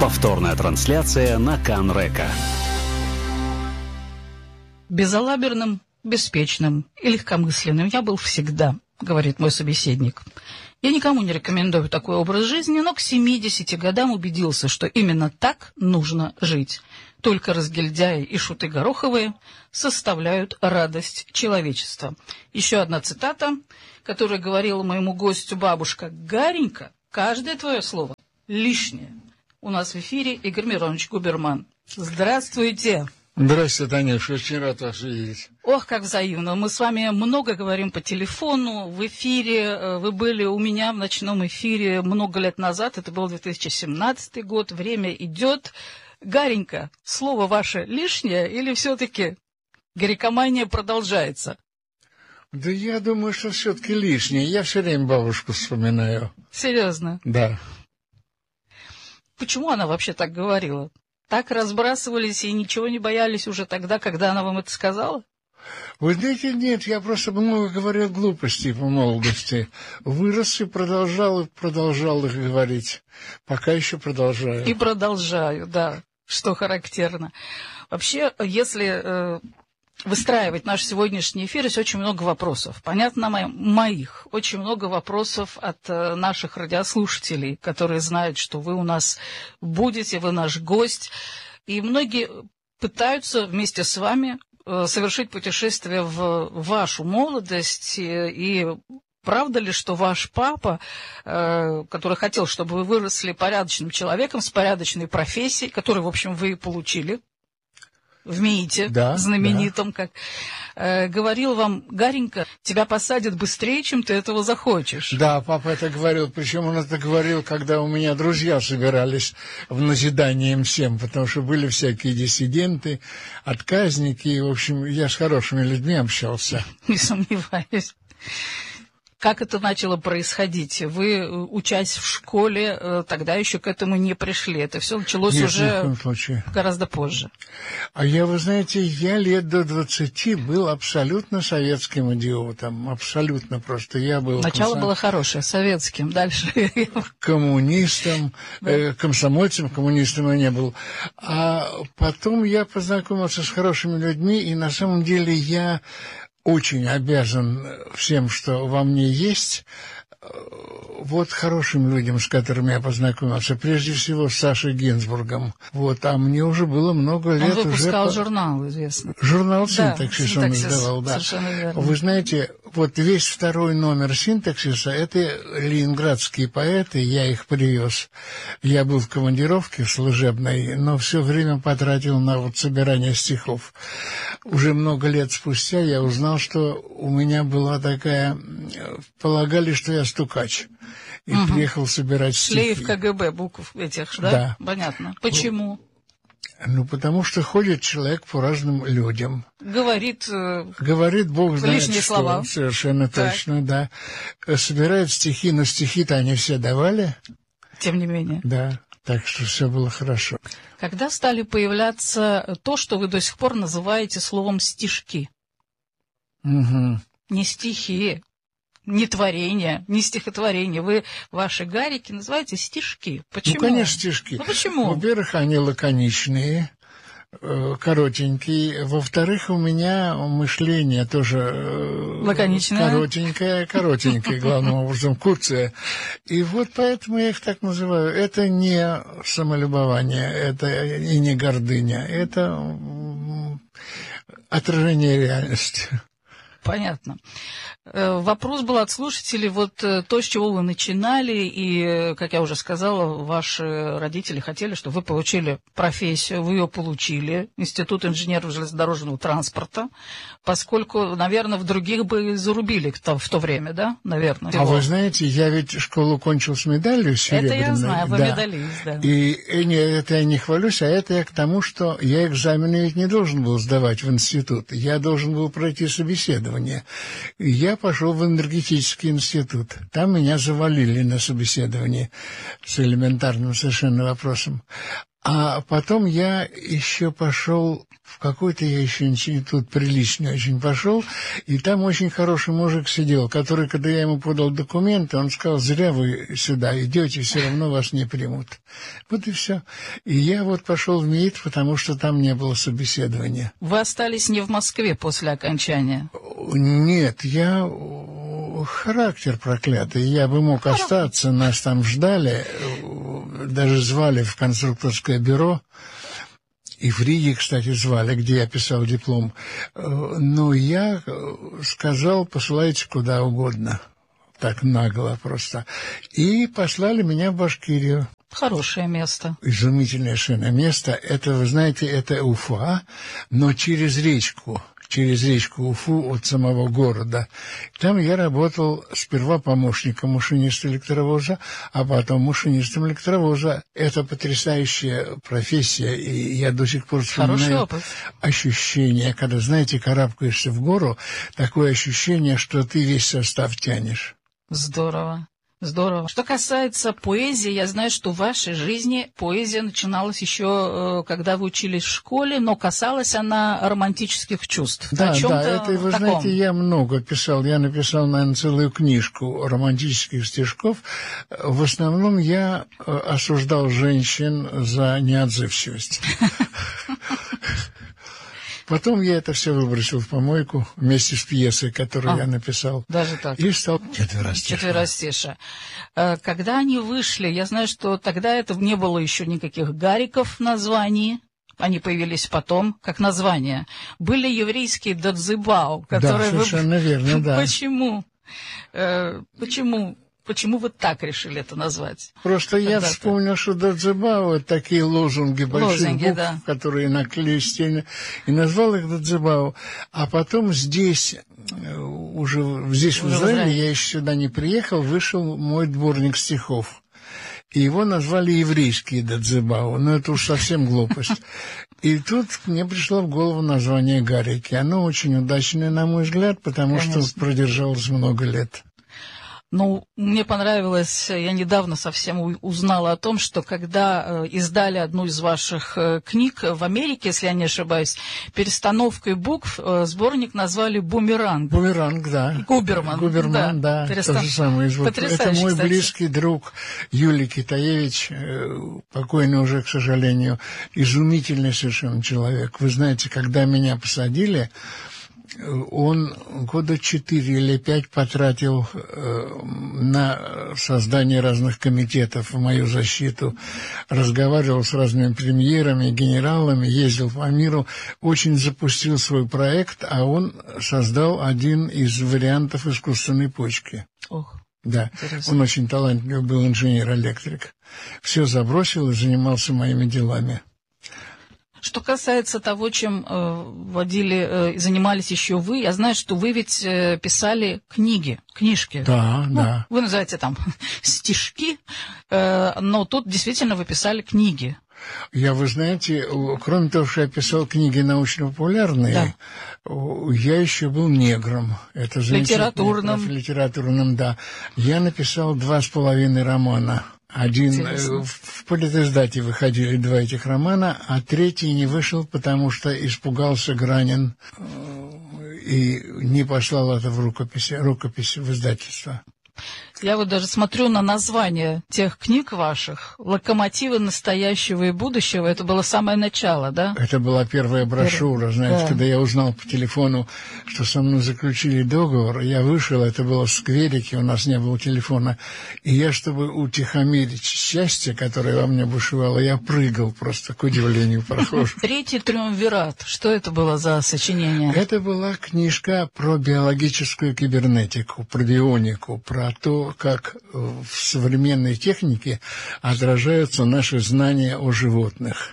Повторная трансляция на Кан-Река. Безалаберным, беспечным и легкомысленным я был всегда, говорит мой собеседник. Я никому не рекомендую такой образ жизни, но к 70 годам убедился, что именно так нужно жить. Только разгильдяи и шуты гороховые составляют радость человечества. Еще одна цитата, которую говорила моему гостю бабушка. Гаренька, каждое твое слово лишнее. У нас в эфире Игорь Миронович Губерман. Здравствуйте. Здравствуйте, Танюша, очень рад вас видеть. Ох, как взаимно. Мы с вами много говорим по телефону, в эфире. Вы были у меня в ночном эфире много лет назад, это был 2017 год, время идет. Гаренька, слово ваше лишнее или все-таки горекомания продолжается? Да я думаю, что все-таки лишнее. Я все время бабушку вспоминаю. Серьезно? Да. Почему она вообще так говорила? Так разбрасывались и ничего не боялись уже тогда, когда она вам это сказала? Вы знаете, нет, я просто много говорил глупостей по молодости. Вырос и продолжал их говорить. Пока еще продолжаю. И продолжаю, да, что характерно. Вообще, если выстраивать наш сегодняшний эфир, есть очень много вопросов. Понятно, моих. Очень много вопросов от наших радиослушателей, которые знают, что вы у нас будете, вы наш гость. И многие пытаются вместе с вами совершить путешествие в вашу молодость. И правда ли, что ваш папа, который хотел, чтобы вы выросли порядочным человеком с порядочной профессией, которую, в общем, вы получили, в МИИТе, да, знаменитом, да. Как говорил вам, Гаренька, тебя посадят быстрее, чем ты этого захочешь. Да, папа это говорил, причем он это говорил, когда у меня друзья собирались в назидание им всем, потому что были всякие диссиденты, отказники, и, в общем, я с хорошими людьми общался. Не сомневаюсь. Как это начало происходить? Вы, учась в школе, тогда еще к этому не пришли. Это все началось уже гораздо позже. А вы знаете, я лет до 20 был абсолютно советским идиотом. Абсолютно просто. Я был начало было хорошее, советским. Дальше. Коммунистом, комсомольцем, коммунистом я не был. А потом я познакомился с хорошими людьми, и на самом деле я очень обязан всем, что во мне есть, вот хорошим людям, с которыми я познакомился, прежде всего с Сашей Гинзбургом. Вот, а мне уже было много лет. Он выпускал журнал, известно. Журнал «Синтаксис» он издавал, да. Совершенно верно. Вы знаете, вот весь второй номер «Синтаксиса» — это ленинградские поэты, я их привез. Я был в командировке служебной, но все время потратил на вот собирание стихов. Уже много лет спустя я узнал, что у меня была такая... Полагали, что я стукач. И приехал собирать стихи. Шлейф КГБ букв этих, да? Да. Понятно. Почему? Ну, потому что ходит человек по разным людям. Говорит Бог знает лишние что. Слова. Совершенно так. Точно, да. Собирает стихи, но стихи-то они все давали. Тем не менее. Да, так что все было хорошо. Когда стали появляться то, что вы до сих пор называете словом «стишки»? Угу. Не стихи, не творение, не стихотворение. Вы ваши Гарики называете стишки. Почему? Ну, конечно, стишки. Ну, почему? Во-первых, они лаконичные, коротенькие. Во-вторых, у меня мышление тоже лаконичное. Коротенькое, главным образом, куцая. И вот поэтому я их так называю. Это не самолюбование, это и не гордыня, это отражение реальности. Понятно. Вопрос был от слушателей, вот то, с чего вы начинали, и, как я уже сказала, ваши родители хотели, чтобы вы получили профессию, вы ее получили, Институт инженеров железнодорожного транспорта, поскольку, наверное, в других бы зарубили в то время, да, наверное. А вы знаете, я ведь школу кончил с медалью серебряной. Это я знаю, вы медалист, да. И это я не хвалюсь, а это я к тому, что я экзамены ведь не должен был сдавать в институт, я должен был пройти собеседование. Я пошел в энергетический институт. Там меня завалили на собеседовании с элементарным совершенно вопросом. А потом я еще пошел в какой-то я еще институт приличный очень пошел, и там очень хороший мужик сидел, который, когда я ему подал документы, он сказал: зря вы сюда идете, все равно вас не примут. Вот и все. И я вот пошел в МИИТ, потому что там не было собеседования. Вы остались не в Москве после окончания? Нет, я... Характер проклятый. Я бы мог остаться, нас там ждали, даже звали в конструкторское бюро. И в Риге, кстати, звали, где я писал диплом. Но я сказал: посылайте куда угодно. Так нагло просто. И послали меня в Башкирию. Хорошее место. Изумительное совершенно место. Это, вы знаете, это Уфа, но через речку Уфу от самого города. Там я работал сперва помощником машиниста электровоза, а потом машинистом электровоза. Это потрясающая профессия, и я до сих пор вспоминаю ощущение, когда, знаете, карабкаешься в гору, такое ощущение, что ты весь состав тянешь. Здорово. Здорово. Что касается поэзии, я знаю, что в вашей жизни поэзия начиналась еще, когда вы учились в школе, но касалась она романтических чувств. Да, это, вы таком. Знаете, я много писал. Я написал, наверное, целую книжку романтических стишков. В основном я осуждал женщин за неотзывчивость. Потом я это все выбросил в помойку вместе с пьесой, которую я написал. Даже так. И стал четверостиша. Когда они вышли, я знаю, что тогда это не было еще никаких Гариков в названии. Они появились потом, как название. Были еврейские Дадзибау, которые... Да, совершенно верно, да. Почему вы так решили это назвать? Просто я вспомнил, что Дадзибау — это такие лозунги больших букв, да, которые наклеили, и назвал их Дадзибау. А потом здесь, уже в Израиле, я еще сюда не приехал, вышел мой сборник стихов. И его назвали еврейские Дадзибау. Но это уж совсем глупость. И тут мне пришло в голову название Гарики. Оно очень удачное, на мой взгляд, потому что продержалось много лет. Ну, мне понравилось, я недавно совсем узнала о том, что когда издали одну из ваших книг в Америке, если я не ошибаюсь, перестановкой букв сборник назвали «Бумеранг». «Бумеранг», да. Губерман, да. То же самое. Это мой близкий друг Юлий Китаевич, покойный уже, к сожалению, изумительный совершенно человек. Вы знаете, когда меня посадили, он года 4 или 5 потратил на создание разных комитетов в мою защиту, разговаривал с разными премьерами, генералами, ездил по миру, очень запустил свой проект, а он создал один из вариантов искусственной почки. Ох. Да, интересно. Он очень талантливый был инженер-электрик. Все забросил и занимался моими делами. Что касается того, чем занимались еще вы, я знаю, что вы ведь писали книжки. Да, да. Вы называете там стишки, но тут действительно вы писали книги. Вы знаете, кроме того, что я писал книги научно-популярные, я еще был негром. Это литературным, да. Я написал 2,5 романа. Один в Политиздате выходили 2 этих романа, а 3 не вышел, потому что испугался Гранин и не послал это в рукопись в издательство. Я вот даже смотрю на название тех книг ваших. «Локомотивы настоящего и будущего». Это было самое начало, да? Это была первая брошюра. Знаете, да. Когда я узнал по телефону, что со мной заключили договор, я вышел, это было в скверике, у нас не было телефона. И я, чтобы утихомирить счастье, которое во мне бушевало, я прыгал просто, к удивлению прохожих. «Третий триумвират». Что это было за сочинение? Это была книжка про биологическую кибернетику, про бионику, про то, как в современной технике отражаются наши знания о животных.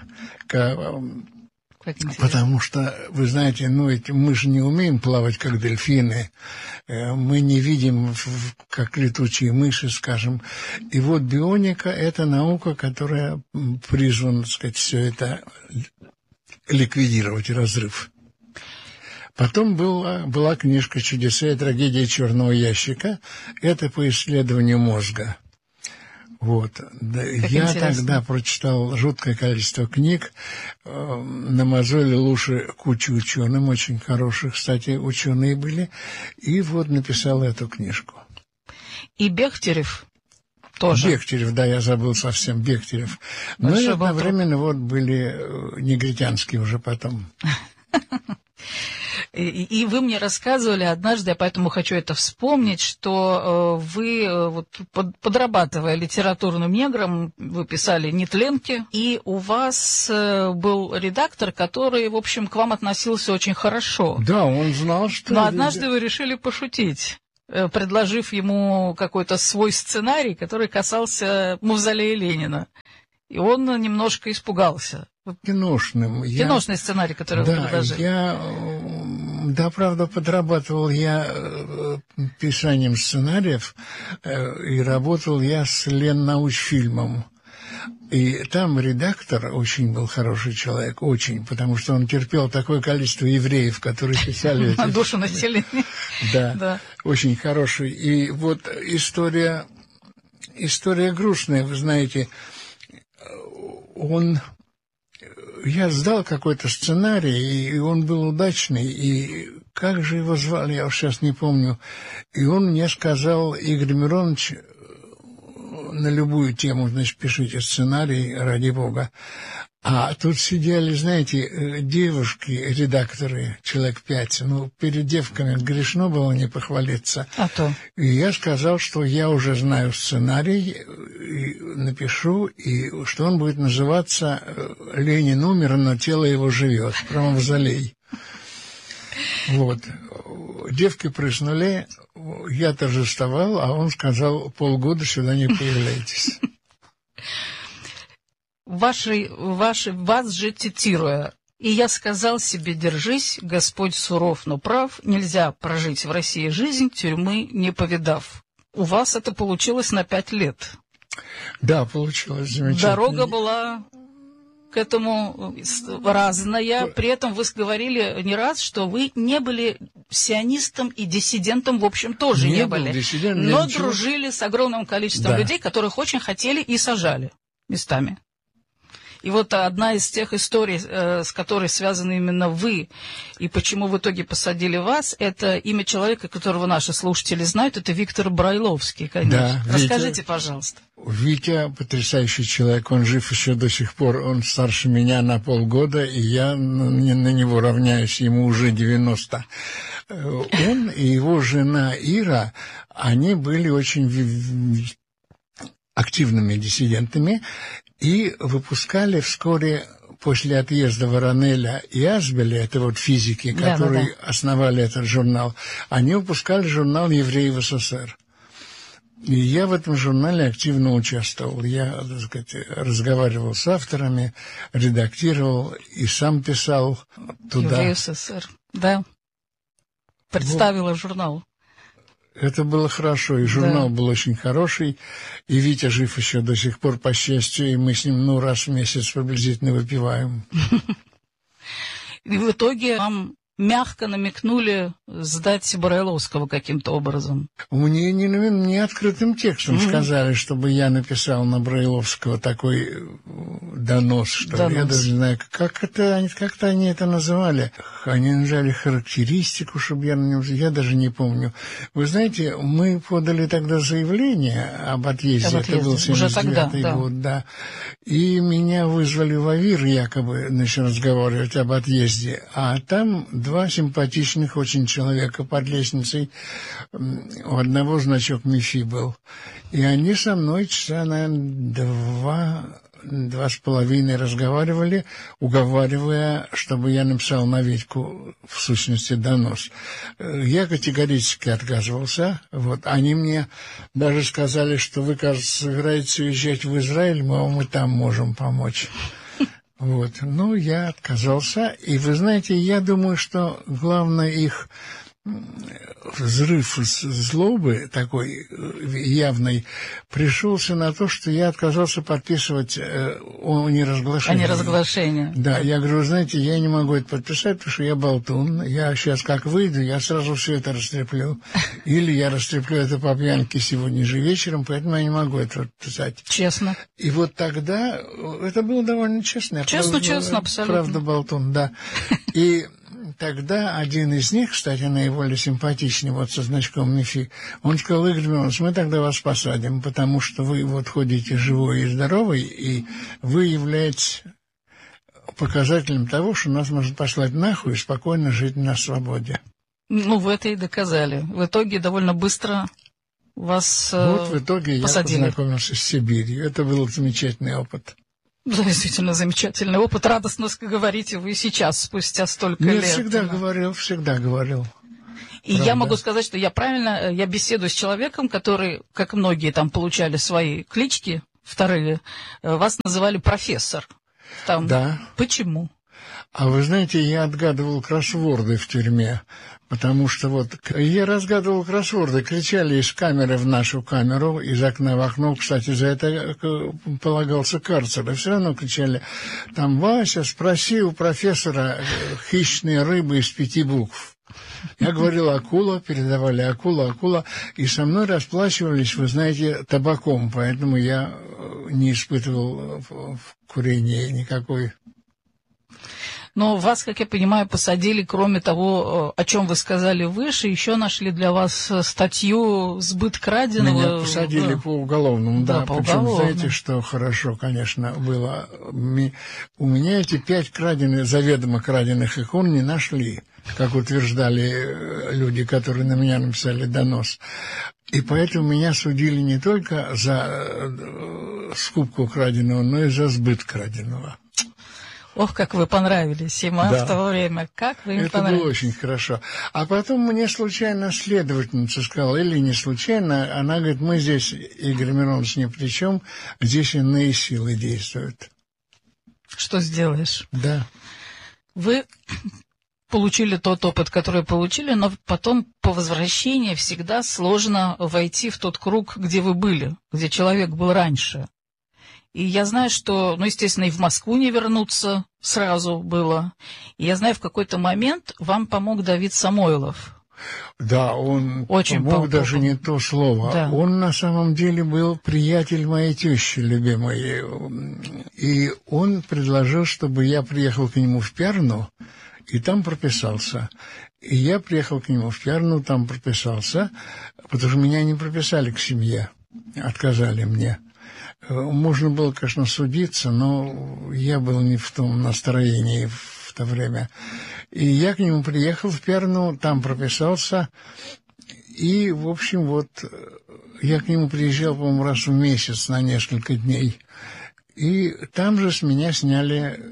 Потому что, вы знаете, мы же не умеем плавать, как дельфины, мы не видим, как летучие мыши, скажем. И вот бионика — это наука, которая призвана, так сказать, все это ликвидировать, разрыв. Потом была книжка «Чудеса и трагедия черного ящика». Это по исследованию мозга. Вот. Я тогда прочитал жуткое количество книг, намазолил уши кучу ученым, очень хороших, кстати, ученые были, и вот написал эту книжку. И Бехтерев тоже. Бехтерев, да, я забыл совсем, Бехтерев. Но и одновременно вот были негритянские уже потом. И вы мне рассказывали однажды, я поэтому хочу это вспомнить, что вы, вот, подрабатывая литературным негром, вы писали нетленки, и у вас был редактор, который, в общем, к вам относился очень хорошо. Да, он знал, что... Но однажды вы решили пошутить, предложив ему какой-то свой сценарий, который касался мавзолея Ленина. И он немножко испугался. Киношный сценарий, который вы предложили. Да, правда, подрабатывал я писанием сценариев, и работал я с Леннаучфильмом. И там редактор очень был хороший человек, очень, потому что он терпел такое количество евреев, которые писали... На душу населения. Да, очень хороший. И вот история грустная, вы знаете, я сдал какой-то сценарий, и он был удачный, и как же его звали, я уж сейчас не помню. И он мне сказал: Игорь Миронович, на любую тему, значит, пишите сценарий, ради бога. А тут сидели, знаете, девушки-редакторы, человек 5. Ну, перед девками грешно было не похвалиться. А то. И я сказал, что я уже знаю сценарий, и напишу, и что он будет называться «Ленин умер, но тело его живет», про мавзолей. Вот. Девки прыснули, я торжествовал, а он сказал: полгода сюда не появляйтесь. Вас же цитируя: «И я сказал себе: держись, Господь суров, но прав, нельзя прожить в России жизнь, тюрьмы не повидав». У вас это получилось на 5 лет. Да, получилось замечательно. Дорога была к этому разная. При этом вы говорили не раз, что вы не были сионистом и диссидентом, в общем, тоже не были. Но дружили с огромным количеством людей, которых очень хотели и сажали местами. И вот одна из тех историй, с которой связаны именно вы, и почему в итоге посадили вас, это имя человека, которого наши слушатели знают, это Виктор Брайловский, конечно. Да, расскажите, пожалуйста. Витя потрясающий человек, он жив еще до сих пор, он старше меня на полгода, и я на него равняюсь, ему уже 90. Он и его жена Ира, они были очень активными диссидентами, и выпускали вскоре после отъезда Воронеля и Асбеля, это вот физики, которые основали этот журнал, они выпускали журнал «Евреи в СССР». И я в этом журнале активно участвовал. Я, так сказать, разговаривал с авторами, редактировал и сам писал туда. «Евреи в СССР», да. Представила журнал. Это было хорошо, и журнал был очень хороший, и Витя жив еще до сих пор, по счастью, и мы с ним, раз в месяц приблизительно выпиваем. И в итоге вам мягко намекнули сдать Брайловского каким-то образом. Мне открытым текстом сказали, чтобы я написал на Брайловского такой донос, что ли. Я даже не знаю, как-то они это называли. Они назвали характеристику, чтобы я на нем... Я даже не помню. Вы знаете, мы подали тогда заявление об отъезде. Это был 79-й год, да. И меня вызвали в АВИР, якобы, разговаривать об отъезде. А там 2 симпатичных очень человека под лестницей. У одного значок МИФИ был. И они со мной часа, наверное, 2,5 разговаривали, уговаривая, чтобы я написал на Витьку, в сущности, донос. Я категорически отказывался. Вот. Они мне даже сказали, что вы, кажется, собираетесь уезжать в Израиль, мы вам и там можем помочь. Вот. Ну, я отказался. И вы знаете, я думаю, что главное их взрыв злобы такой явный пришелся на то, что я отказался подписывать о неразглашении. О неразглашении. Да, я говорю, вы знаете, я не могу это подписать, потому что я болтун. Я сейчас как выйду, я сразу все это растреплю. Или я растреплю это по пьянке сегодня же вечером, поэтому я не могу это подписать. Честно. И вот тогда это было довольно честно. Честно, абсолютно. Правда, болтун, да. И тогда один из них, кстати, наиболее симпатичный, вот со значком МИФИ, он сказал: Игорь Миронович, мы тогда вас посадим, потому что вы вот ходите живой и здоровый, и вы являетесь показателем того, что нас можно послать нахуй и спокойно жить на свободе. Ну, вы это и доказали. В итоге довольно быстро вас Вот в итоге посадили. Я познакомился с Сибирью. Это был замечательный опыт. Да, действительно замечательный опыт. Радостно говорите вы сейчас, спустя столько лет. Я всегда говорил. И правда. Я могу сказать, что я беседую с человеком, который, как многие там получали свои клички, вторые, вас называли профессор. Там. Да. Почему? А вы знаете, я отгадывал кроссворды в тюрьме, потому что вот я разгадывал кроссворды, кричали из камеры в нашу камеру, из окна в окно, кстати, за это полагался карцер, и все равно кричали, там: Вася, спроси у профессора хищные рыбы из 5 букв. Я говорил акула, передавали акула, и со мной расплачивались, вы знаете, табаком, поэтому я не испытывал в курении никакой. Но вас, как я понимаю, посадили, кроме того, о чем вы сказали выше, еще нашли для вас статью «Сбыт краденого». Меня посадили по уголовному, да. По Причем, уголовному. знаете, что хорошо, конечно, было? У меня эти 5 заведомо краденных икон не нашли, как утверждали люди, которые на меня написали донос. И поэтому меня судили не только за скупку краденого, но и за сбыт краденого. Ох, как вы понравились им, да. В то время. Как вы им понравились. Это было очень хорошо. А потом мне случайно следовательница сказала, или не случайно, она говорит: мы здесь, Игорь Миронович, ни при чем, здесь иные силы действуют. Что сделаешь? Да. Вы получили тот опыт, который получили, но потом по возвращении всегда сложно войти в тот круг, где вы были, где человек был раньше. И я знаю, что, естественно, и в Москву не вернуться сразу было. И я знаю, в какой-то момент вам помог Давид Самойлов. Да, он очень помог, даже не то слово. Да. Он на самом деле был приятель моей тещи любимой. И он предложил, чтобы я приехал к нему в Пярну и там прописался. И я приехал к нему в Пярну, там прописался, потому что меня не прописали к семье, отказали мне. Можно было, конечно, судиться, но я был не в том настроении в то время. И я к нему приехал в Перну, там прописался. И, в общем, вот я к нему приезжал, по-моему, раз в месяц на несколько дней. И там же с меня сняли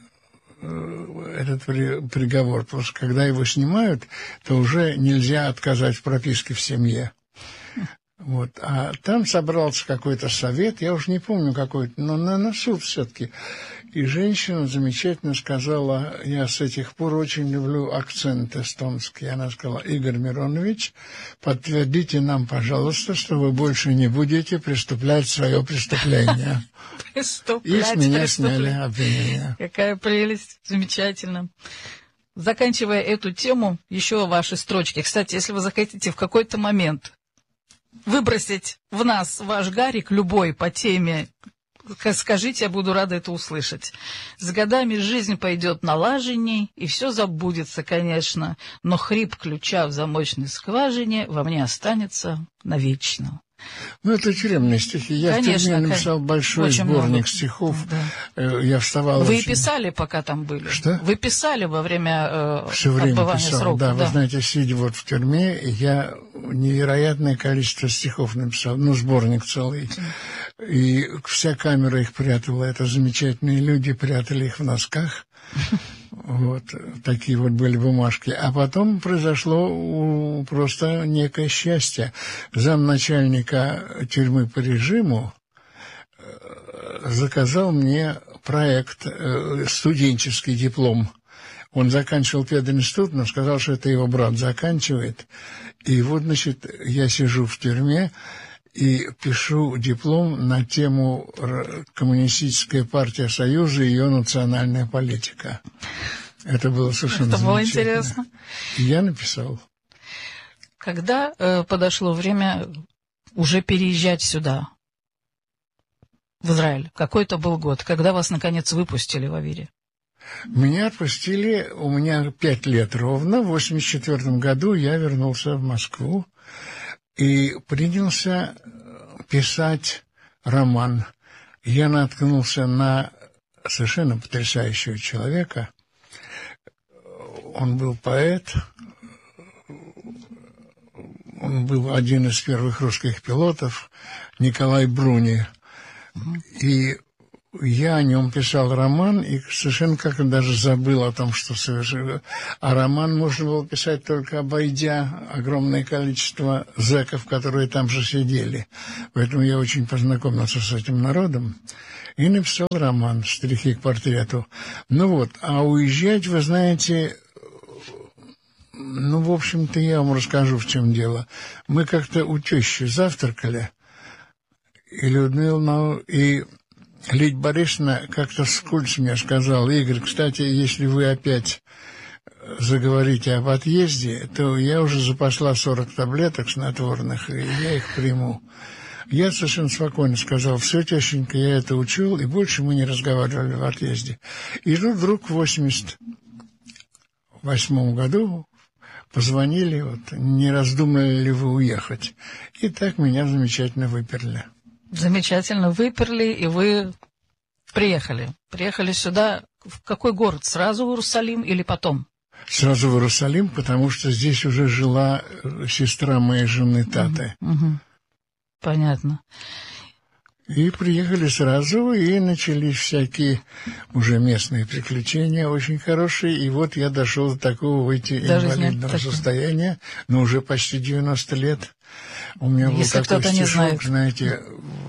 этот приговор. Потому что когда его снимают, то уже нельзя отказать в прописке в семье. Вот. А там собрался какой-то совет, я уже не помню какой-то, но на суд все-таки. И женщина замечательно сказала: я с этих пор очень люблю акцент эстонский. Она сказала: Игорь Миронович, подтвердите нам, пожалуйста, что вы больше не будете преступлять свое преступление. И с меня сняли обвинение. Какая прелесть, замечательно. Заканчивая эту тему, еще ваши строчки. Кстати, если вы захотите в какой-то момент выбросить в нас ваш Гарик, любой по теме, скажите, я буду рада это услышать. С годами жизнь пойдет налаженней, и все забудется, конечно, но хрип ключа в замочной скважине во мне останется навечно. Ну, это тюремные стихи. Я в тюрьме написал большой сборник стихов. Да. Я вставал... Вы и писали, пока там были? Что? Вы писали во время все время отбывания писал, срока? Да, вы знаете, сидя вот в тюрьме, я невероятное количество стихов написал. Ну, сборник целый. И вся камера их прятала. Это замечательные люди, прятали их в носках. Вот, такие вот были бумажки. А потом произошло просто некое счастье. Замначальника тюрьмы по режиму заказал мне проект, студенческий диплом. Он заканчивал пединститут, но сказал, что это его брат заканчивает. И вот, значит, я сижу в тюрьме и пишу диплом на тему «Коммунистическая партия Союза и ее национальная политика». Это было совершенно Это было замечательно. интересно. И я написал. Когда подошло время уже переезжать сюда, в Израиль? Какой-то был год, когда вас, наконец, выпустили в Авире? Меня отпустили, у меня 5 лет ровно. В 1984 году я вернулся в Москву и принялся писать роман. Я наткнулся на совершенно потрясающего человека. Он был поэт, он был один из первых русских пилотов, Николай Бруни. И я о нем писал роман, и совершенно как-то даже забыл о том, что совершил. А роман можно было писать только обойдя огромное количество зэков, которые там же сидели. Поэтому я очень познакомился с этим народом и написал роман «Штрихи к портрету». Ну вот, а уезжать, вы знаете... Ну, в общем-то, я вам расскажу, в чем дело. Мы как-то у тещи завтракали, и Людмила, и Лидия Борисовна как-то вскользь мне сказала: Игорь, кстати, если вы опять заговорите об отъезде, то я уже запасла 40 таблеток снотворных, и я их приму. Я совершенно спокойно сказал: все, тещенька, я это учил, и больше мы не разговаривали в отъезде. И тут вдруг в 1988 году позвонили, вот, не раздумали ли вы уехать. И так меня замечательно выперли. Замечательно выперли, и вы приехали. Приехали сюда. В какой город? Сразу в Иерусалим или потом? Сразу в Иерусалим, потому что здесь уже жила сестра моей жены Таты. Понятно. И приехали сразу, и начались всякие уже местные приключения, очень хорошие. И вот я дошел до такого, выйти инвалидного состояния, но уже почти 90 лет. У меня был такой стишок, знаете,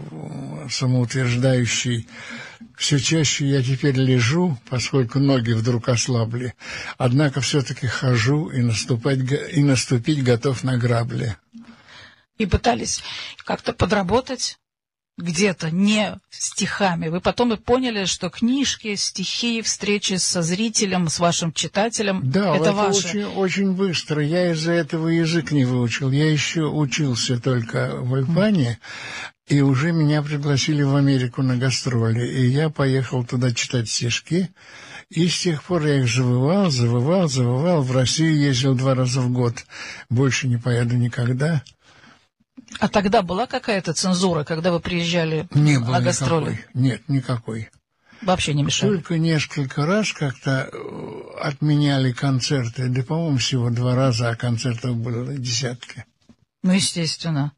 самоутверждающий: все чаще я теперь лежу, поскольку ноги вдруг ослабли, однако все-таки хожу и наступить готов на грабли. И пытались как-то подработать где-то, не стихами. Вы потом и поняли, что книжки, стихи, встречи со зрителем, с вашим читателем, да, это ваше. Очень, очень быстро. Я из-за этого язык не выучил. Я еще учился только в Альбании, и уже меня пригласили в Америку на гастроли. И я поехал туда читать стишки. И с тех пор я их завывал. В Россию ездил 2 раза в год. Больше не поеду никогда. А тогда была какая-то цензура, когда вы приезжали на гастроли? Никакой. Нет, никакой. Вообще не мешали? Только несколько раз как-то отменяли концерты. Да, по-моему, всего 2 раза, а концертов было десятки. Ну, естественно.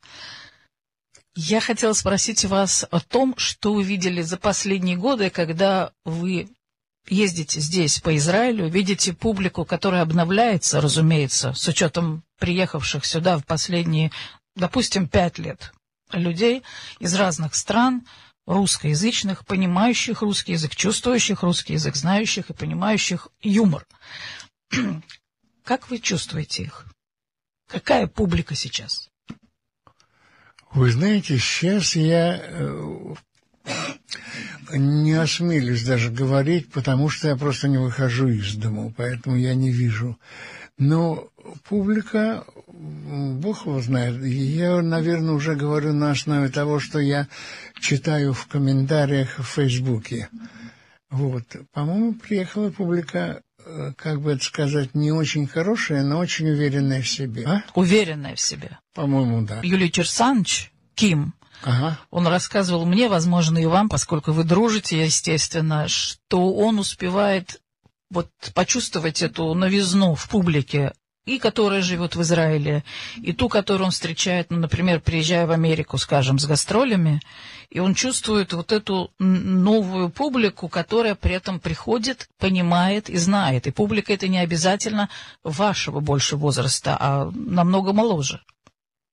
Я хотела спросить вас о том, что вы видели за последние годы, когда вы ездите здесь, по Израилю, видите публику, которая обновляется, разумеется, с учетом приехавших сюда в последние, допустим, 5 лет людей из разных стран, русскоязычных, понимающих русский язык, чувствующих русский язык, знающих и понимающих юмор. Как вы чувствуете их? Какая публика сейчас? Вы знаете, сейчас я не осмелюсь даже говорить, потому что я просто не выхожу из дому, поэтому я не вижу. Но публика, Бог его знает. Я, наверное, уже говорю на основе того, что я читаю в комментариях в Фейсбуке. Вот. По-моему, приехала публика, как бы это сказать, не очень хорошая, но очень уверенная в себе. А? Уверенная в себе. По-моему, да. Юлий Кирсанович, Ким, он рассказывал мне, возможно, и вам, поскольку вы дружите, естественно, что он успевает вот почувствовать эту новизну в публике, и которая живет в Израиле, и ту, которую он встречает, ну, например, приезжая в Америку, скажем, с гастролями, и он чувствует вот эту новую публику, которая при этом приходит, понимает и знает. И публика это не обязательно вашего больше возраста, а намного моложе.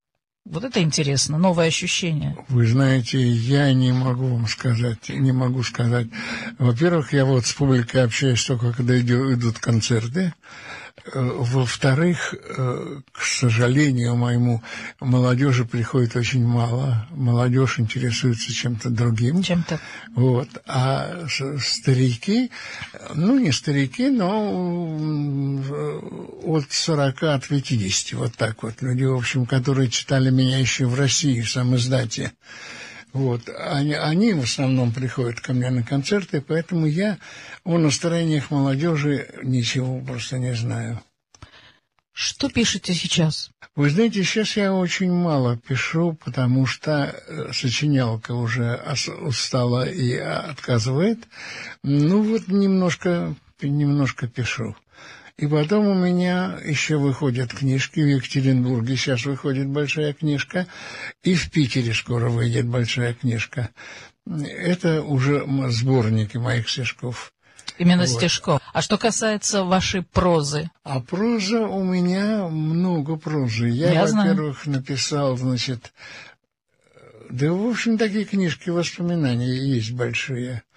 Вот это интересно, новое ощущение. Вы знаете, я не могу вам сказать, не могу сказать. Во-первых, я вот с публикой общаюсь только, когда идут концерты. Во-вторых, к сожалению моему, молодежи приходит очень мало. Молодежь интересуется чем-то другим. Чем-то. Вот. А старики, ну, не старики, но от 40, от 50, вот так вот. Люди, в общем, которые читали меня еще в России, в самиздате. Вот. Они в основном приходят ко мне на концерты, поэтому я о настроениях молодежи ничего просто не знаю. Что пишете сейчас? Вы знаете, сейчас я очень мало пишу, потому что сочинялка уже устала и отказывает. Ну вот немножко пишу. И потом у меня еще выходят книжки. В Екатеринбурге сейчас выходит большая книжка. И в Питере скоро выйдет большая книжка. Это уже сборники моих стишков. Именно вот. стишков. А что касается вашей прозы? А проза у меня много прозы. Я во-первых, написал, значит... Да, в общем, такие книжки воспоминаний есть большие.